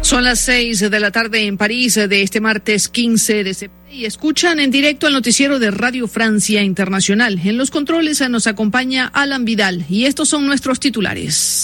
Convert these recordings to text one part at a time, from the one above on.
Son las 6 de la tarde en París de este martes 15 de septiembre y escuchan en directo el noticiero de Radio Francia Internacional. En los controles nos acompaña Alan Vidal y estos son nuestros titulares.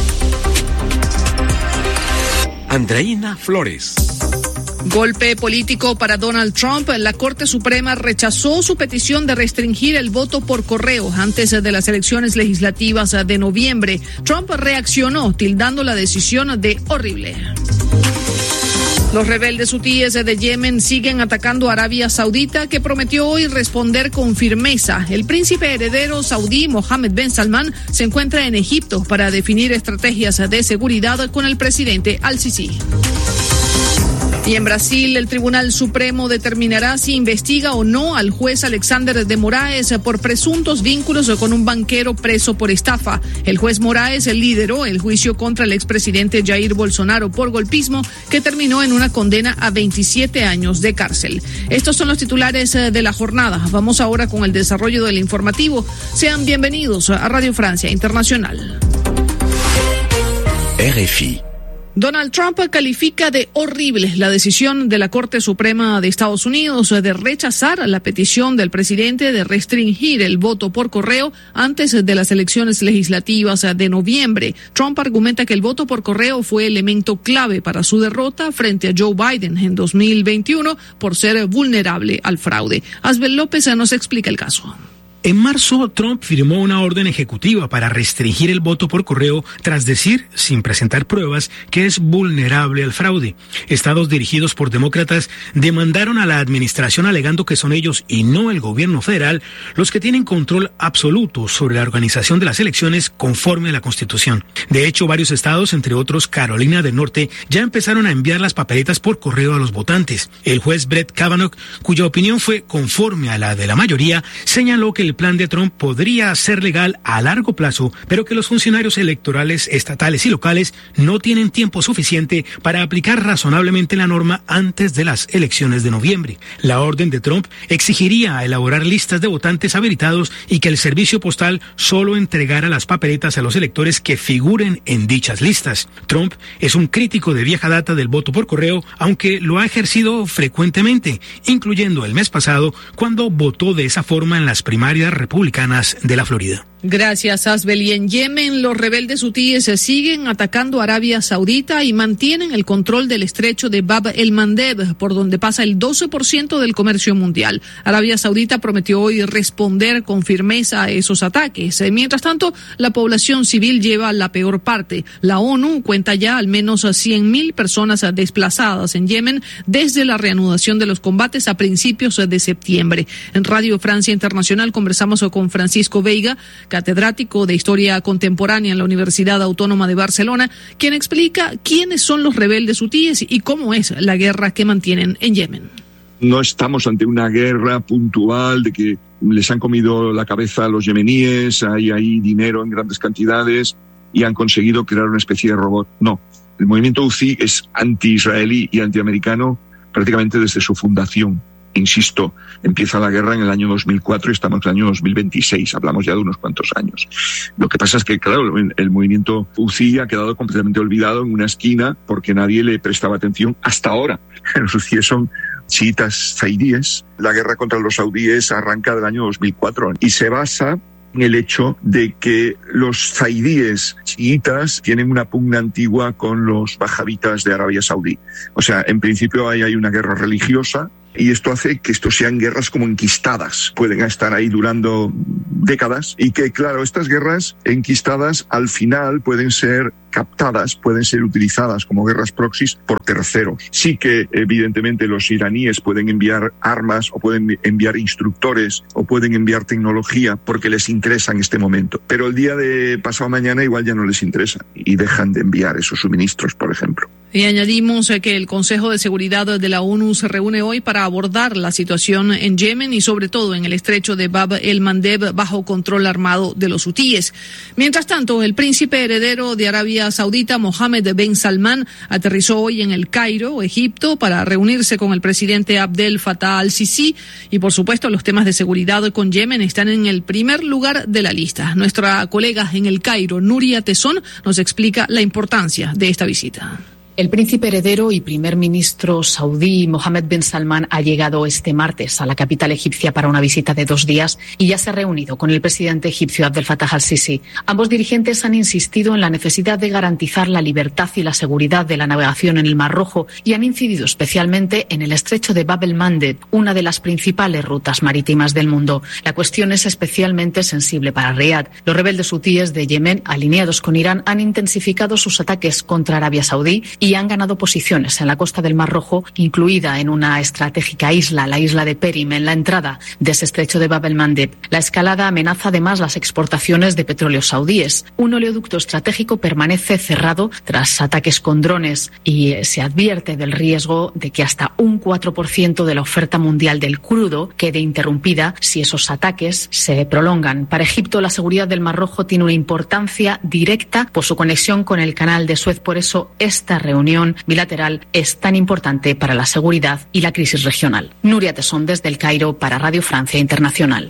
Andreina Flores. Golpe político para Donald Trump. La Corte Suprema rechazó su petición de restringir el voto por correo antes de las elecciones legislativas de noviembre. Trump reaccionó tildando la decisión de horrible. Los rebeldes hutíes de Yemen siguen atacando a Arabia Saudita, que prometió hoy responder con firmeza. El príncipe heredero saudí Mohammed bin Salman se encuentra en Egipto para definir estrategias de seguridad con el presidente al-Sisi. Y en Brasil, el Tribunal Supremo determinará si investiga o no al juez Alexander de Moraes por presuntos vínculos con un banquero preso por estafa. El juez Moraes lideró el juicio contra el expresidente Jair Bolsonaro por golpismo, que terminó en una condena a 27 años de cárcel. Estos son los titulares de la jornada. Vamos ahora con el desarrollo del informativo. Sean bienvenidos a Radio Francia Internacional. RFI. Donald Trump califica de horrible la decisión de la Corte Suprema de Estados Unidos de rechazar la petición del presidente de restringir el voto por correo antes de las elecciones legislativas de noviembre. Trump argumenta que el voto por correo fue elemento clave para su derrota frente a Joe Biden en 2021 por ser vulnerable al fraude. Asbel López nos explica el caso. En marzo, Trump firmó una orden ejecutiva para restringir el voto por correo tras decir, sin presentar pruebas, que es vulnerable al fraude. Estados dirigidos por demócratas demandaron a la administración alegando que son ellos y no el gobierno federal los que tienen control absoluto sobre la organización de las elecciones conforme a la Constitución. De hecho, varios estados, entre otros Carolina del Norte, ya empezaron a enviar las papeletas por correo a los votantes. El juez Brett Kavanaugh, cuya opinión fue conforme a la de la mayoría, señaló que el plan de Trump podría ser legal a largo plazo, pero que los funcionarios electorales estatales y locales no tienen tiempo suficiente para aplicar razonablemente la norma antes de las elecciones de noviembre. La orden de Trump exigiría elaborar listas de votantes habilitados y que el servicio postal solo entregara las papeletas a los electores que figuren en dichas listas. Trump es un crítico de vieja data del voto por correo, aunque lo ha ejercido frecuentemente, incluyendo el mes pasado, cuando votó de esa forma en las primarias republicanas de la Florida. Gracias, Asbel. Y en Yemen, los rebeldes hutíes siguen atacando a Arabia Saudita y mantienen el control del estrecho de Bab el-Mandeb, por donde pasa el 12% del comercio mundial. Arabia Saudita prometió hoy responder con firmeza a esos ataques. Mientras tanto, la población civil lleva la peor parte. La ONU cuenta ya al menos 100.000 personas desplazadas en Yemen desde la reanudación de los combates a principios de septiembre. En Radio Francia Internacional conversamos con Francisco Veiga, catedrático de Historia Contemporánea en la Universidad Autónoma de Barcelona, quien explica quiénes son los rebeldes hutíes y cómo es la guerra que mantienen en Yemen. No estamos ante una guerra puntual de que les han comido la cabeza a los yemeníes, hay dinero en grandes cantidades y han conseguido crear una especie de robot. No, el movimiento hutí es anti-israelí y antiamericano prácticamente desde su fundación. Insisto, empieza la guerra en el año 2004 y estamos en el año 2026, hablamos ya de unos cuantos años. Lo que pasa es que, claro, el movimiento hutí ha quedado completamente olvidado en una esquina porque nadie le prestaba atención hasta ahora. Los hutíes son chiitas zaidíes. La guerra contra los saudíes arranca del año 2004 y se basa en el hecho de que los zaidíes chiitas tienen una pugna antigua con los wahabitas de Arabia Saudí. O sea, en principio hay una guerra religiosa. Y esto hace que esto sean guerras como enquistadas. Pueden estar ahí durando décadas y que, claro, estas guerras enquistadas al final pueden ser captadas, pueden ser utilizadas como guerras proxies por terceros. Sí que, evidentemente, los iraníes pueden enviar armas o pueden enviar instructores o pueden enviar tecnología porque les interesa en este momento. Pero el día de pasado mañana igual ya no les interesa y dejan de enviar esos suministros, por ejemplo. Y añadimos que el Consejo de Seguridad de la ONU se reúne hoy para abordar la situación en Yemen y sobre todo en el estrecho de Bab el-Mandeb bajo control armado de los hutíes. Mientras tanto, el príncipe heredero de Arabia Saudita, Mohammed bin Salman, aterrizó hoy en El Cairo, Egipto, para reunirse con el presidente Abdel Fattah al-Sisi y, por supuesto, los temas de seguridad con Yemen están en el primer lugar de la lista. Nuestra colega en El Cairo, Nuria Tesón, nos explica la importancia de esta visita. El príncipe heredero y primer ministro saudí Mohammed bin Salman ha llegado este martes a la capital egipcia para una visita de 2 días y ya se ha reunido con el presidente egipcio Abdel Fattah al-Sisi. Ambos dirigentes han insistido en la necesidad de garantizar la libertad y la seguridad de la navegación en el Mar Rojo y han incidido especialmente en el estrecho de Bab el-Mandeb, una de las principales rutas marítimas del mundo. La cuestión es especialmente sensible para Riad. Los rebeldes hutíes de Yemen, alineados con Irán, han intensificado sus ataques contra Arabia Saudí y han ganado posiciones en la costa del Mar Rojo, incluida en una estratégica isla, la isla de Perim, en la entrada de ese estrecho de Bab el-Mandeb. La escalada amenaza además las exportaciones de petróleo saudíes. Un oleoducto estratégico permanece cerrado tras ataques con drones y se advierte del riesgo de que hasta un 4% de la oferta mundial del crudo quede interrumpida si esos ataques se prolongan. Para Egipto, la seguridad del Mar Rojo tiene una importancia directa por su conexión con el Canal de Suez. Por eso, esta reunión bilateral es tan importante para la seguridad y la crisis regional. Nuria Tesón desde El Cairo para Radio Francia Internacional.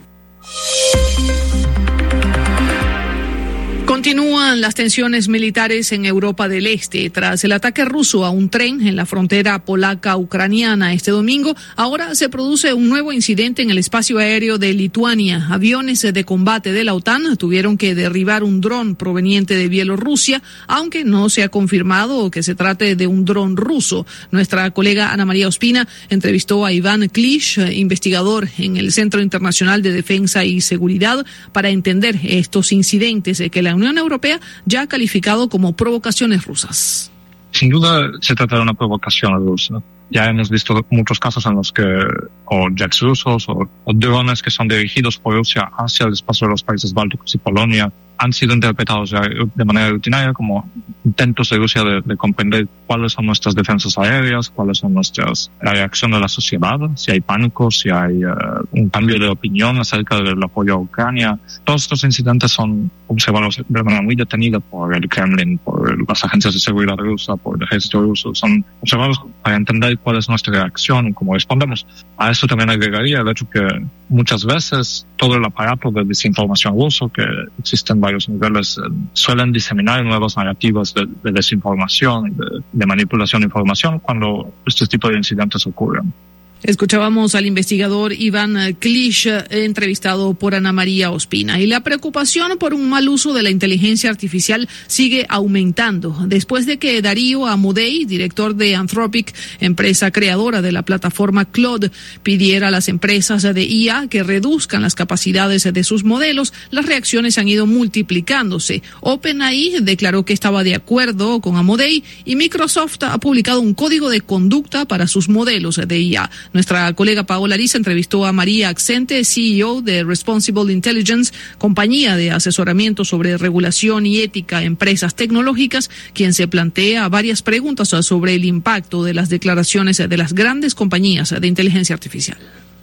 Continúan las tensiones militares en Europa del Este. Tras el ataque ruso a un tren en la frontera polaca-ucraniana este domingo, ahora se produce un nuevo incidente en el espacio aéreo de Lituania. Aviones de combate de la OTAN tuvieron que derribar un dron proveniente de Bielorrusia, aunque no se ha confirmado que se trate de un dron ruso. Nuestra colega Ana María Ospina entrevistó a Iván Klisch, investigador en el Centro Internacional de Defensa y Seguridad, para entender estos incidentes que la Unión Europea ya ha calificado como provocaciones rusas. Sin duda se trata de una provocación rusa. Ya hemos visto muchos casos en los que o jets rusos o drones que son dirigidos por Rusia hacia el espacio de los países bálticos y Polonia han sido interpretados de manera rutinaria como intentos de Rusia de comprender cuáles son nuestras defensas aéreas, cuáles son la reacción de la sociedad, si hay pánico, si hay un cambio de opinión acerca del apoyo a Ucrania. Todos estos incidentes son observados de manera muy detenida por el Kremlin, por las agencias de seguridad rusa, por el ejército ruso. Son observados para entender cuál es nuestra reacción y cómo respondemos. A eso también agregaría el hecho que muchas veces todo el aparato de desinformación ruso, que existen varios niveles, suelen diseminar nuevas narrativas de desinformación, de manipulación de información cuando este tipo de incidentes ocurren. Escuchábamos al investigador Iván Klisch, entrevistado por Ana María Ospina. Y la preocupación por un mal uso de la inteligencia artificial sigue aumentando. Después de que Darío Amodei, director de Anthropic, empresa creadora de la plataforma Claude, pidiera a las empresas de IA que reduzcan las capacidades de sus modelos, las reacciones han ido multiplicándose. OpenAI declaró que estaba de acuerdo con Amodei y Microsoft ha publicado un código de conducta para sus modelos de IA. Nuestra colega Paola Ariza entrevistó a María Accente, CEO de Responsible Intelligence, compañía de asesoramiento sobre regulación y ética en empresas tecnológicas, quien se plantea varias preguntas sobre el impacto de las declaraciones de las grandes compañías de inteligencia artificial.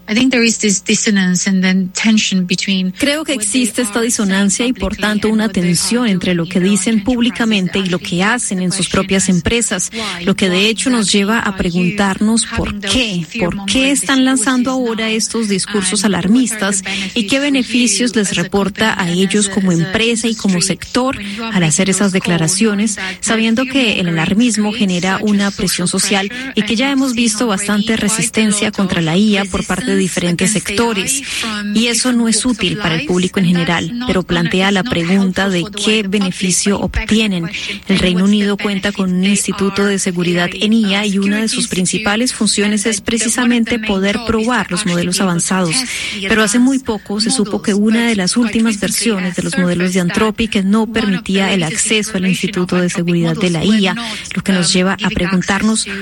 Creo que existe esta disonancia y por tanto una tensión entre lo que dicen públicamente y lo que hacen en sus propias empresas, lo que de hecho nos lleva a preguntarnos por qué están lanzando ahora estos discursos alarmistas y qué beneficios les reporta a ellos como empresa y como sector al hacer esas declaraciones, sabiendo que el alarmismo genera una presión social y que ya hemos visto bastante resistencia contra la IA por parte de diferentes sectores, y eso no es útil para el público en general, pero plantea la pregunta de qué beneficio obtienen. El Reino Unido cuenta con un instituto de seguridad en IA y una de sus principales funciones es precisamente poder probar los modelos avanzados, pero hace muy poco se supo que una de las últimas versiones de los modelos de Anthropic no permitía el acceso al instituto de seguridad de la IA, lo que nos lleva a preguntarnos